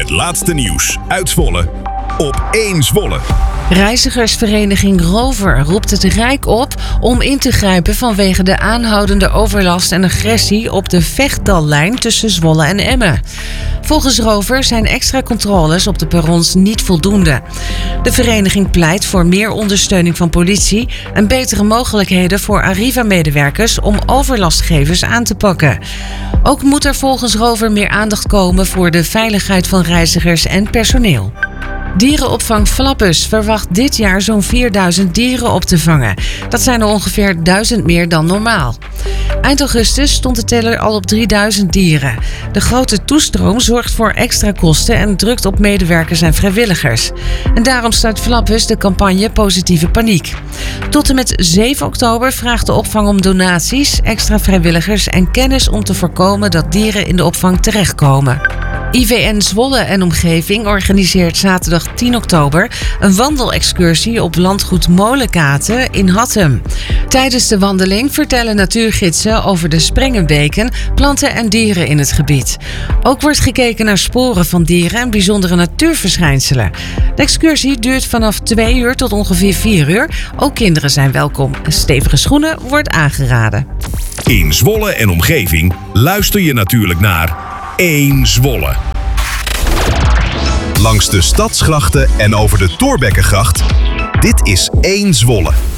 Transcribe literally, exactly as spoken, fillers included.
Het laatste nieuws uit Zwolle op één Zwolle. Reizigersvereniging Rover roept het Rijk op om in te grijpen vanwege de aanhoudende overlast en agressie op de Vechtdallijn tussen Zwolle en Emmen. Volgens Rover zijn extra controles op de perrons niet voldoende. De vereniging pleit voor meer ondersteuning van politie en betere mogelijkheden voor Arriva-medewerkers om overlastgevers aan te pakken. Ook moet er volgens Rover meer aandacht komen voor de veiligheid van reizigers en personeel. Dierenopvang Flappus verwacht dit jaar zo'n vierduizend dieren op te vangen. Dat zijn er ongeveer duizend meer dan normaal. Eind augustus stond de teller al op drieduizend dieren. De grote toestroom zorgt voor extra kosten en drukt op medewerkers en vrijwilligers. En daarom start Flappus de campagne Positieve Paniek. Tot en met zeven oktober vraagt de opvang om donaties, extra vrijwilligers en kennis om te voorkomen dat dieren in de opvang terechtkomen. I V N Zwolle en omgeving organiseert zaterdag tien oktober een wandelexcursie op landgoed Molenkaten in Hattem. Tijdens de wandeling vertellen natuurgidsen over de sprengenbeken, planten en dieren in het gebied. Ook wordt gekeken naar sporen van dieren en bijzondere natuurverschijnselen. De excursie duurt vanaf twee uur tot ongeveer vier uur. Ook kinderen zijn welkom. Stevige schoenen wordt aangeraden. In Zwolle en omgeving luister je natuurlijk naar één Zwolle. Langs de stadsgrachten en over de Thorbeckengracht. Dit is één Zwolle.